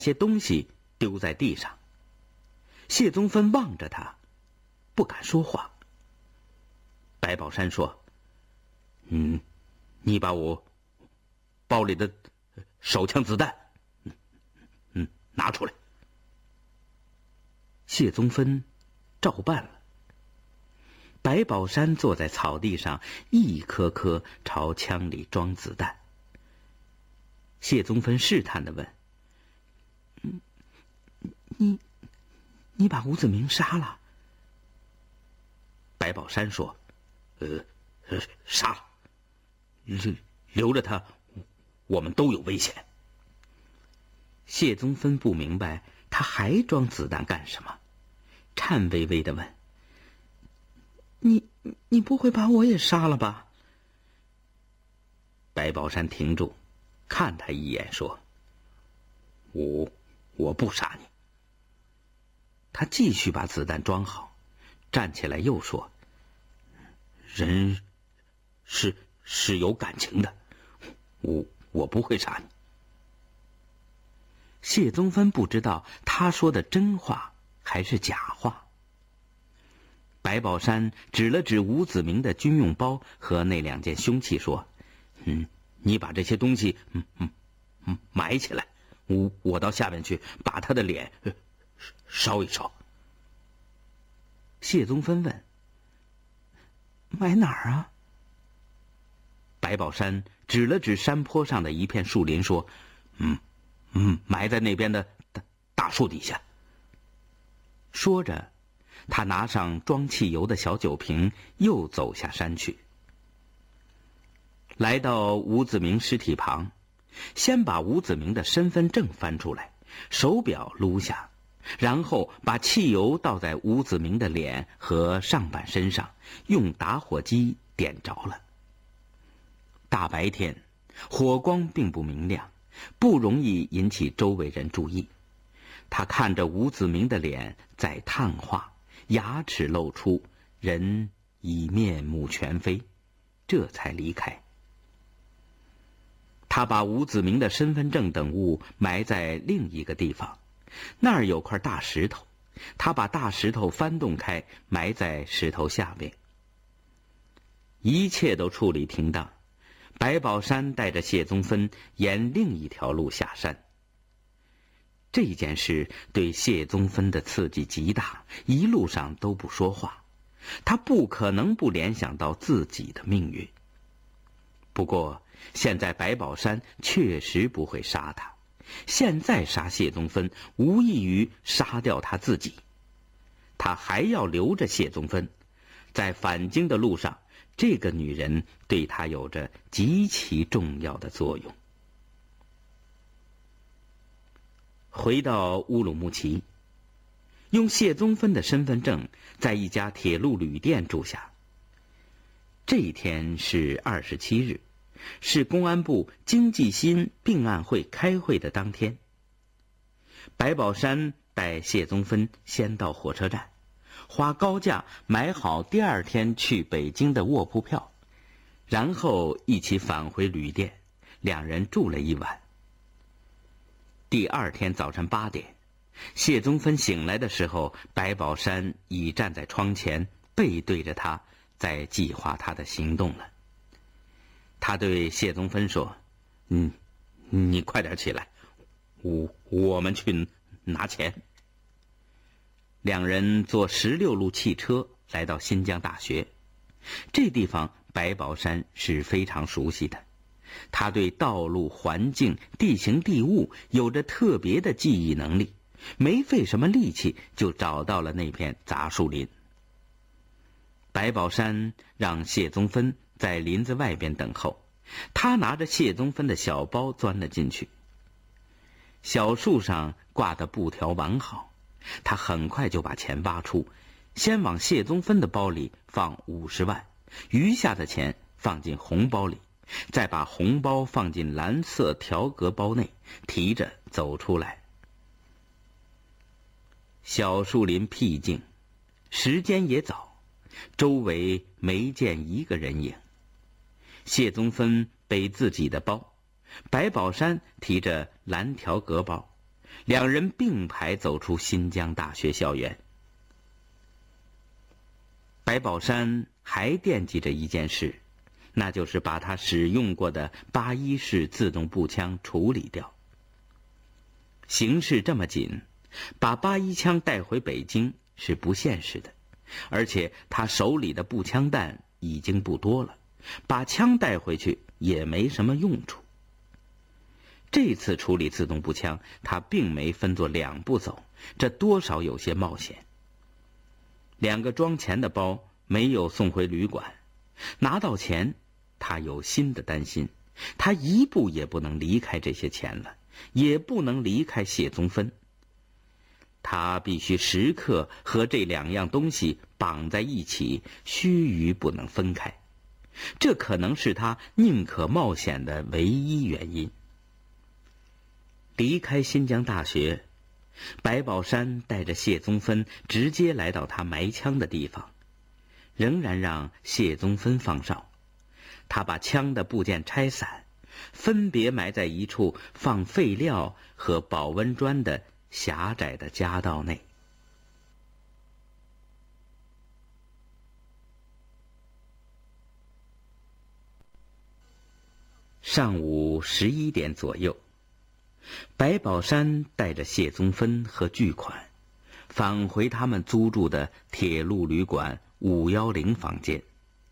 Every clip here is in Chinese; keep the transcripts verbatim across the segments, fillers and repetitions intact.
些东西丢在地上。谢宗芬望着他，不敢说话。白宝山说：“嗯，你把我包里的手枪子弹，嗯嗯，拿出来。”谢宗芬照办了。白宝山坐在草地上，一颗颗朝枪里装子弹。谢宗芬试探地问：“嗯，你你把吴子明杀了？”白宝山说：“呃，呃杀了，留留着他，我们都有危险。”谢宗芬不明白他还装子弹干什么，颤巍巍地问：“你你不会把我也杀了吧？”白宝山停住，看他一眼，说：“我我不杀你。”他继续把子弹装好，站起来又说：“人是是有感情的，我我不会杀你。”谢宗芬不知道他说的真话还是假话。白宝山指了指吴子明的军用包和那两件凶器，说：“嗯，你把这些东西嗯嗯嗯埋起来，我我到下面去把他的脸呃烧一烧。”谢宗芬问：“埋哪儿啊？”白宝山指了指山坡上的一片树林，说：“嗯嗯，埋在那边的大大树底下。”说着，他拿上装汽油的小酒瓶，又走下山去。来到吴子明尸体旁，先把吴子明的身份证翻出来，手表撸下，然后把汽油倒在吴子明的脸和上半身上，用打火机点着了。大白天，火光并不明亮，不容易引起周围人注意。他看着吴子明的脸在碳化，牙齿露出，人已面目全非，这才离开。他把吴子明的身份证等物埋在另一个地方，那儿有块大石头，他把大石头翻动开，埋在石头下边。一切都处理停当，白宝山带着谢宗芬沿另一条路下山。这件事对谢宗芬的刺激极大，一路上都不说话。他不可能不联想到自己的命运。不过现在白宝山确实不会杀他，现在杀谢宗芬无异于杀掉他自己。他还要留着谢宗芬，在返京的路上，这个女人对他有着极其重要的作用。回到乌鲁木齐，用谢宗芬的身份证在一家铁路旅店住下。这一天是二十七日，是公安部经济新并案会开会的当天。白宝山带谢宗芬先到火车站，花高价买好第二天去北京的卧铺票，然后一起返回旅店，两人住了一晚。第二天早晨八点，谢宗芬醒来的时候，白宝山已站在窗前，背对着他，在计划他的行动了。他对谢宗芬说：“嗯，你快点起来，我我们去拿钱。”两人坐十六路汽车来到新疆大学。这地方白宝山是非常熟悉的，他对道路、环境、地形地物有着特别的记忆能力，没费什么力气就找到了那片杂树林。白宝山让谢宗芬在林子外边等候，他拿着谢宗芬的小包钻了进去。小树上挂的布条完好，他很快就把钱挖出，先往谢宗芬的包里放五十万，余下的钱放进红包里，再把红包放进蓝色条格包内，提着走出来。小树林僻静，时间也早，周围没见一个人影。谢宗芬背自己的包，白宝山提着蓝条格包， 两人并排走出新疆大学校园。白宝山还惦记着一件事，那就是把他使用过的八一式自动步枪处理掉。形势这么紧，把八一枪带回北京是不现实的，而且他手里的步枪弹已经不多了，把枪带回去也没什么用处。这次处理自动步枪，他并没分作两步走，这多少有些冒险。两个装钱的包没有送回旅馆，拿到钱，他有新的担心，他一步也不能离开这些钱了，也不能离开谢宗芬。他必须时刻和这两样东西绑在一起，须臾不能分开。这可能是他宁可冒险的唯一原因。离开新疆大学，白宝山带着谢宗芬直接来到他埋枪的地方，仍然让谢宗芬放哨。他把枪的部件拆散，分别埋在一处放废料和保温砖的狭窄的夹道内。上午十一点左右，白宝山带着谢宗芬和巨款返回他们租住的铁路旅馆五一零房间。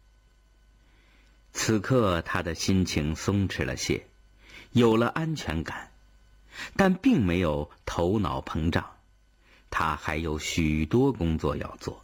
此刻他的心情松弛了些，有了安全感，但并没有头脑膨胀，他还有许多工作要做。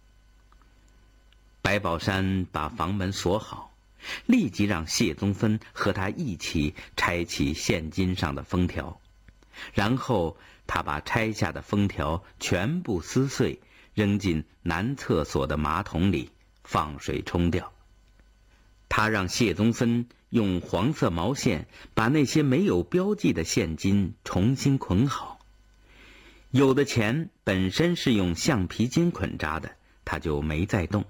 白宝山把房门锁好，立即让谢宗芬和他一起拆起现金上的封条，然后他把拆下的封条全部撕碎，扔进男厕所的马桶里，放水冲掉。他让谢宗芬用黄色毛线把那些没有标记的现金重新捆好。有的钱本身是用橡皮筋捆扎的，他就没再动。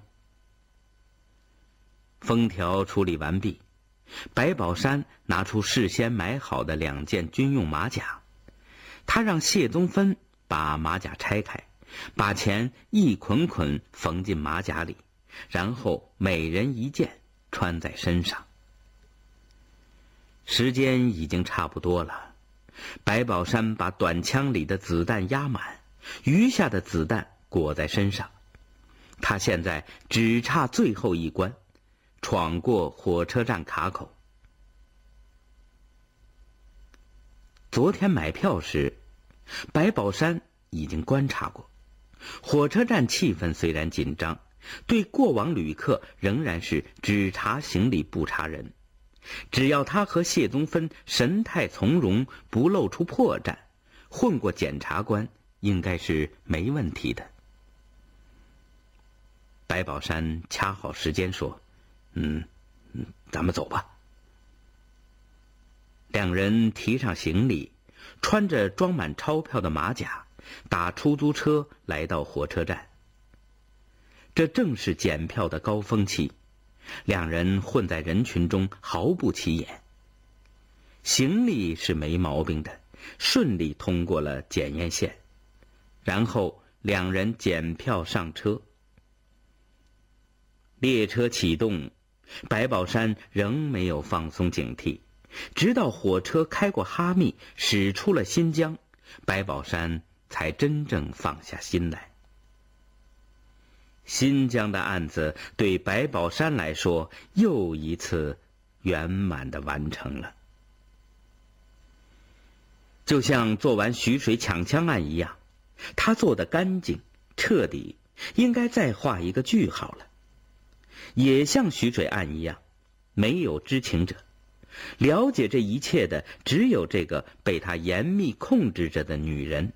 封条处理完毕，白宝山拿出事先买好的两件军用马甲，他让谢宗芬把马甲拆开，把钱一捆捆缝进马甲里，然后每人一件穿在身上。时间已经差不多了，白宝山把短枪里的子弹压满，余下的子弹裹在身上。他现在只差最后一关，闯过火车站卡口。昨天买票时，白宝山已经观察过，火车站气氛虽然紧张，对过往旅客仍然是只查行李不查人。只要他和谢宗芬神态从容，不露出破绽，混过检察官应该是没问题的。白宝山掐好时间说：嗯嗯，咱们走吧。两人提上行李，穿着装满钞票的马甲，打出租车来到火车站。这正是检票的高峰期，两人混在人群中毫不起眼。行李是没毛病的，顺利通过了检验线，然后两人检票上车。列车启动，白宝山仍没有放松警惕，直到火车开过哈密，驶出了新疆，白宝山才真正放下心来。新疆的案子对白宝山来说又一次圆满地完成了。就像做完徐水抢枪案一样，他做得干净彻底，应该再画一个句号了。也像徐水案一样，没有知情者，了解这一切的只有这个被他严密控制着的女人。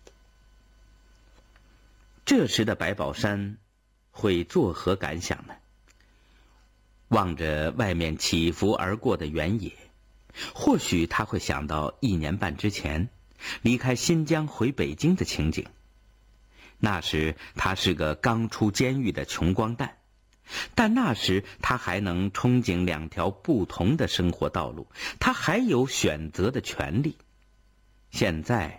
这时的白宝山会作何感想呢？望着外面起伏而过的原野，或许他会想到一年半之前离开新疆回北京的情景。那时他是个刚出监狱的穷光蛋，但那时他还能憧憬两条不同的生活道路，他还有选择的权利。现在